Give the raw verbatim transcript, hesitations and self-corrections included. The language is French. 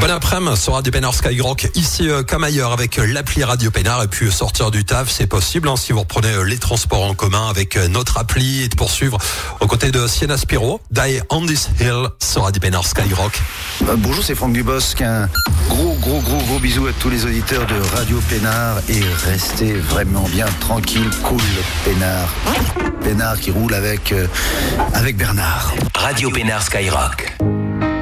Bon après-midi sur Radio Pénard Skyrock, ici euh, comme ailleurs avec euh, l'appli Radio Pénard, et puis euh, sortir du taf, c'est possible hein, si vous reprenez euh, les transports en commun avec euh, notre appli, et de poursuivre aux côtés de Sienna Spiro, Die on this hill sur Radio Pénard Skyrock. Euh, bonjour, c'est Franck Dubosc, un gros gros gros gros bisou à tous les auditeurs de Radio Pénard, et restez vraiment bien tranquille, cool Pénard. Pénard qui roule avec, euh, avec Bernard. Radio Pénard Skyrock.